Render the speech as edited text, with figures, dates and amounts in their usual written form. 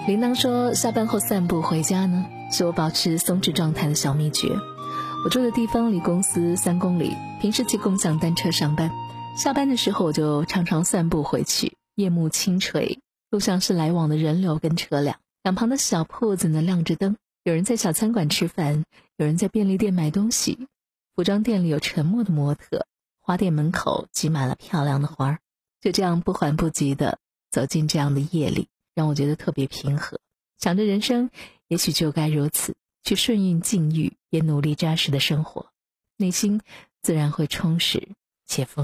铃铛说，下班后散步回家呢，是我保持松弛状态的小秘诀。我住的地方离公司3公里，平时骑共享单车上班，下班的时候我就常常散步回去。夜幕轻垂，路上是来往的人流跟车辆，两旁的小铺子呢亮着灯，有人在小餐馆吃饭，有人在便利店买东西，服装店里有沉默的模特，花店门口挤满了漂亮的花。就这样不缓不急地走进这样的夜里，让我觉得特别平和。想着人生也许就该如此，去顺应境遇，也努力扎实的生活，内心自然会充实且丰